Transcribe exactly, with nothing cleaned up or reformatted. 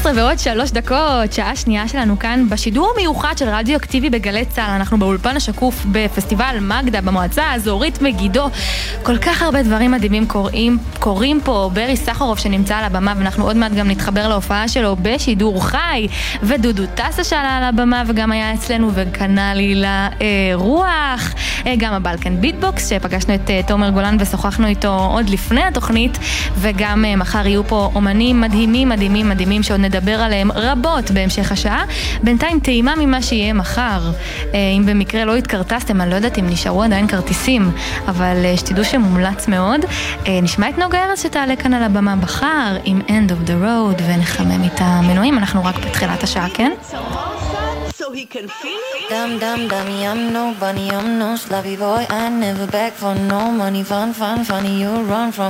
עשרה ועוד שלוש דקות, שעה שנייה שלנו כאן בשידור מיוחד של רדיו אקטיבי בגלי צהל. אנחנו באולפן השקוף בפסטיבל מגדה במועצה האזורית מגידו. כל כך הרבה דברים מדהימים קורים, קורים פה. ברי סחרוף שנמצא על הבמה, ואנחנו עוד מעט גם נתחבר להופעה שלו בשידור חי, ודודו טסה שעלה על הבמה וגם היה אצלנו, וכנ"ל הילה רוח, גם הבלקן ביטבוקס שפגשנו את תומר גולן ושוחחנו איתו עוד לפני התוכנית, וגם מחר יהיו פה אומנים מדהימים מדהימים מדהימים שעוד נדבר עליהם רבות בהמשך השעה. בינתיים טעימה ממה שיהיה מחר. אם במקרה לא התקרטסתם, אני לא יודעת אם נשארו עדיין כרטיסים, אבל שתדעו שמומלץ מאוד. נשמע את נוגה ארז שתעלה כאן על הבמה בחר עם End of the Road ונחמם את המנועים. אנחנו רק בתחילת השעה, כן? Dum dum dummy, I'm nobody, I'm no sloppy boy. I never beg for no money, fun, fun, funny. You run from